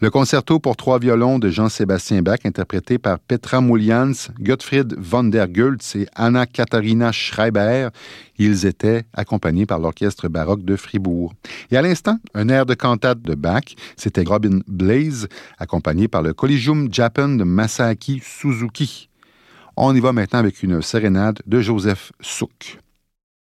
Le concerto pour 3 violons de Jean-Sébastien Bach, interprété par Petra Moulians, Gottfried von der Goltz et Anna-Katharina Schreiber. Ils étaient accompagnés par l'Orchestre baroque de Fribourg. Et à l'instant, un air de cantate de Bach, c'était Robin Blaze, accompagné par le Collegium Japan de Masaaki Suzuki. On y va maintenant avec une sérénade de Joseph Suk.